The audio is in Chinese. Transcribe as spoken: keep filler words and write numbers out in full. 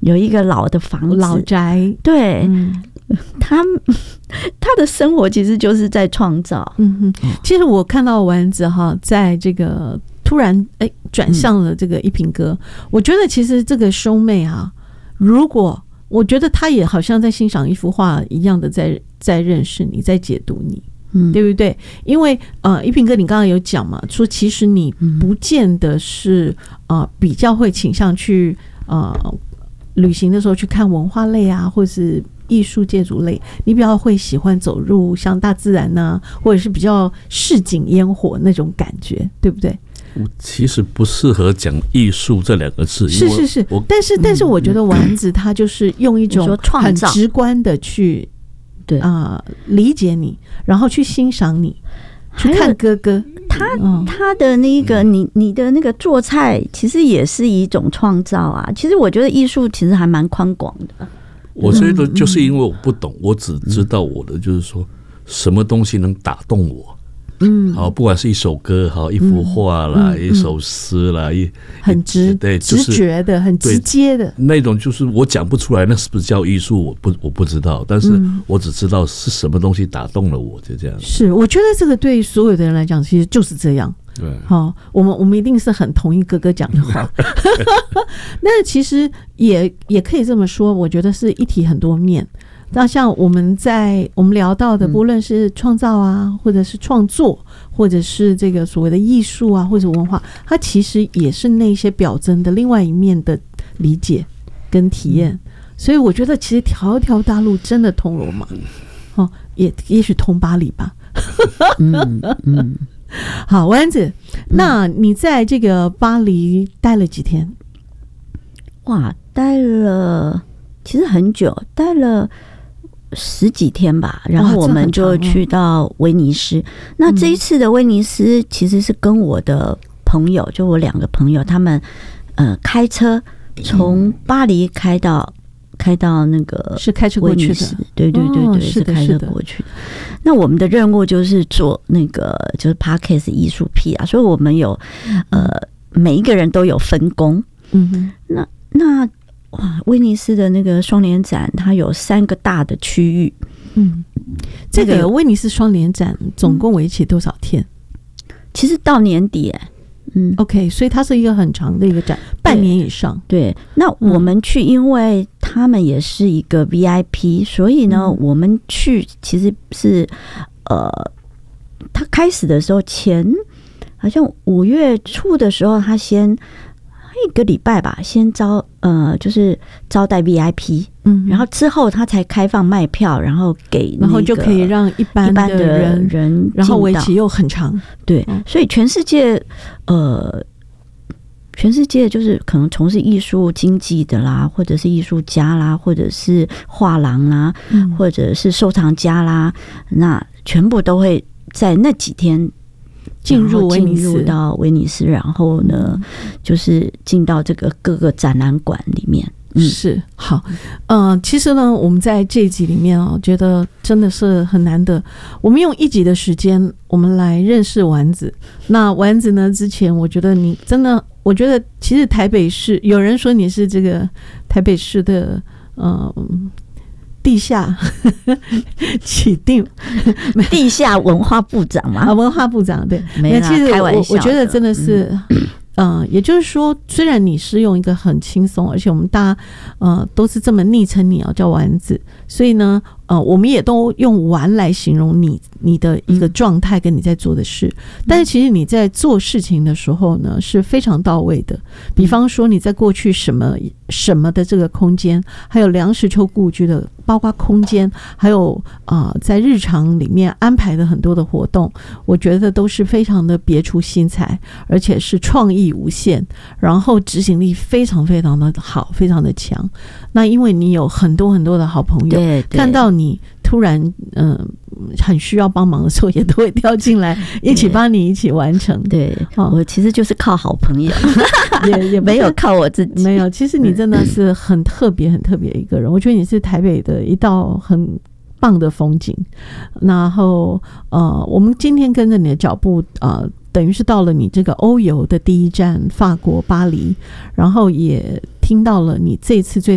有一个老的房子， 老宅， 对， 嗯， 他他的生活其实就是在创造。 嗯哼，其实我看到丸子哈，在这个突然哎转向了这个一品哥，嗯，我觉得其实这个兄妹啊，如果我觉得他也好像在欣赏一幅画一样的在在认识你，在解读你。嗯，对不对？因为呃，一平哥，你刚刚有讲嘛，说其实你不见得是呃比较会倾向去呃旅行的时候去看文化类啊，或者是艺术建筑类，你比较会喜欢走入像大自然啊，或者是比较市井烟火那种感觉，对不对？ 我其实不适合讲艺术这两个字， 是是是，但是但是我觉得丸子他就是用一种很直观的去。对啊，呃，理解你，然后去欣赏你，去看哥哥。 他他的那个你你的那个做菜，其实也是一种创造啊。其实我觉得艺术其实还蛮宽广的。 我觉得就是因为我不懂，我只知道我的就是说，什么东西能打动我。嗯，好，不管是一首歌，好，一幅画啦，嗯，一首诗啦，一很直对，就是，直觉的，很直接的那种，就是我讲不出来，那是不是叫艺术？我不，我不知道，但是我只知道是什么东西打动了我，就这样。 是，我觉得这个对所有的人来讲，其实就是这样。对，好，我们我们一定是很同意哥哥讲的话，但是其实也也可以这么说，我觉得是一体很多面。那像我们在我们聊到的，不论是创造啊，或者是创作，或者是这个所谓的艺术啊，或者文化，它其实也是那些表征的另外一面的理解跟体验。所以我觉得，其实条条大路真的通罗马，哦，也也许通巴黎吧。嗯嗯，好，丸子，那你在这个巴黎待了几天？ 哇，待了其实很久，待了。十几天吧，然后我们就去到威尼斯。那这一次的威尼斯其实是跟我的朋友，就我两个朋友，他们呃开车从巴黎开到开到那个是开车过去的， 对对对对， 哦， 是开车过去的。那我们的任务就是做那个就是 Podcast 艺术癖啊，所以我们有呃每一个人都有分工。嗯哼，那那。哇，威尼斯的那个双年展，它有三个大的区域。 嗯，这个威尼斯双年展总共为期多少天？ 其实到年底，嗯 ，OK， 所以它是一个很长的一个展，半年以上。 对，那我们去，因为他们也是一个 V I P， 所以呢，嗯，我们去其实是呃，他开始的时候前好像五月初的时候，他先。一个礼拜吧，先招呃，就是招待 V I P， 嗯，然后之后他才开放卖票，然后给、那个， 然后就可以让一般的人， 人然后为期又很长， 对，嗯，所以全世界呃，全世界就是可能从事艺术经济的啦，或者是艺术家啦，或者是画廊啦，嗯，或者是收藏家啦，那全部都会在那几天。 进入威尼斯， 进入到威尼斯，然后呢，就是进到这个各个展览馆里面。 嗯，是好，嗯、呃，其实呢，我们在这一集里面啊，觉得真的是很难得。我们用一集的时间，我们来认识丸子。那丸子呢，之前我觉得你真的，我觉得其实台北市有人说你是这个台北市的，嗯、呃。地下起定地下文化部长嘛， 啊，文化部长对， 没啦， 其实开玩笑我我觉得真的是，嗯、呃，也就是说，虽然你是用一个很轻松，而且我们大家呃都是这么昵称你啊，叫丸子，所以呢，呃，我们也都用玩来形容你你的一个状态跟你在做的事，嗯，但是其实你在做事情的时候呢是非常到位的。比方说你在过去什么什么的这个空间，还有梁实秋故居的。包括空间，还有啊、呃，在日常里面安排的很多的活动，我觉得都是非常的别出心裁，而且是创意无限，然后执行力非常非常的好，非常的强。那因为你有很多很多的好朋友， 对对， 看到你突然嗯、呃、很需要帮忙的时候，也都会跳进来一起帮你一起完成。 对， 哦， 我其实就是靠好朋友，也也没有靠我自己。 没有，其实你真的是很特别、很特别一个人。我觉得你是台北的一道很棒的风景。然后呃，我们今天跟着你的脚步，呃，等于是到了你这个欧游的第一站法国巴黎，然后也听到了你这次最